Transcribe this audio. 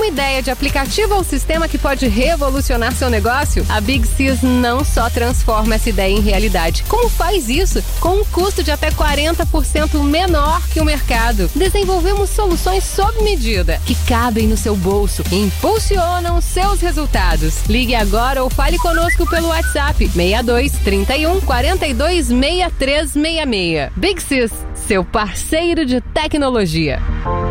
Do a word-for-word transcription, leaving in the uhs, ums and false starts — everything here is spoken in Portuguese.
uma ideia de aplicativo ou sistema que pode revolucionar seu negócio? A Big Sys não só transforma essa ideia em realidade, como faz isso com um custo de até quarenta por cento menor que o mercado. Desenvolvemos soluções sob medida, que cabem no seu bolso e impulsionam seus resultados. Ligue agora ou fale conosco pelo WhatsApp seis dois, trinta e um, quarenta e dois, sessenta e três sessenta e seis. Big Sys, seu parceiro de tecnologia.